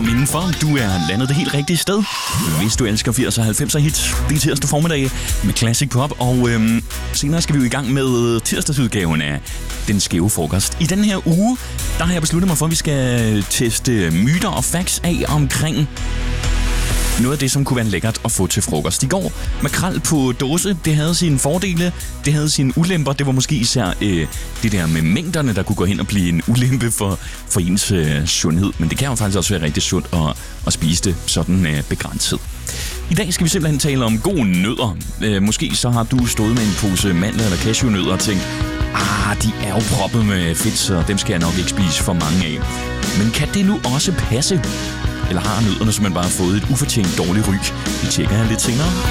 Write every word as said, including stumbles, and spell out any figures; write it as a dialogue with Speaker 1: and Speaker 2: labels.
Speaker 1: Kom indenfor, du er landet det helt rigtige sted. Hvis du elsker firserne og halvfemser hits, det er tirsdag formiddag med Classic Pop. Og øhm, senere skal vi jo i gang med tirsdagsudgaven af Den Skæve Frokost. I den her uge, der har jeg besluttet mig for, at vi skal teste myter og facts af omkring noget af det, som kunne være lækkert at få til frokost. I går, makrel på dåse, det havde sine fordele, det havde sine ulemper. Det var måske især øh, det der med mængderne, der kunne gå hen og blive en ulempe for, for ens øh, sundhed. Men det kan jo faktisk også være rigtig sundt at, at spise det sådan øh, begrænset. I dag skal vi simpelthen tale om gode nødder. Øh, måske så har du stået med en pose mandler eller cashewnødder og tænkt, ah, de er jo proppet med fedt, så dem skal jeg nok ikke spise for mange af. Men kan det nu også passe? Eller har nødderne simpelthen bare fået et ufortjent dårligt ry? Vi tjekker her lidt senere.